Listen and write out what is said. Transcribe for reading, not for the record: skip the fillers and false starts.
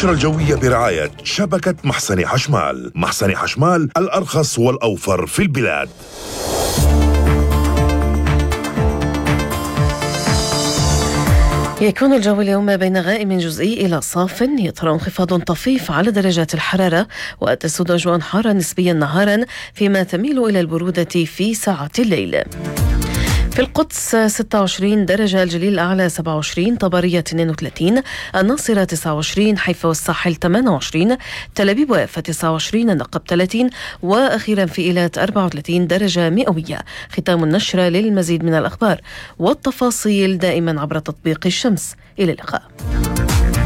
النشرة الجوية برعاية شبكة محسن حشمال. محسن حشمال، الأرخص والأوفر في البلاد. يكون الجو اليوم بين غائم جزئي إلى صاف، يطرأ انخفاض طفيف على درجات الحرارة، وتسود أجواء حارة نسبيا نهارا، فيما تميل إلى البرودة في ساعات الليل. في القدس 26 درجة، الجليل الأعلى 27، طبرية 32، الناصرة 29، حيفا والساحل 28، تل أبيب ويافا 29، النقب 30، وأخيرا في إيلات 34 درجة مئوية. ختام النشرة. للمزيد من الأخبار والتفاصيل دائما عبر تطبيق الشمس. إلى اللقاء.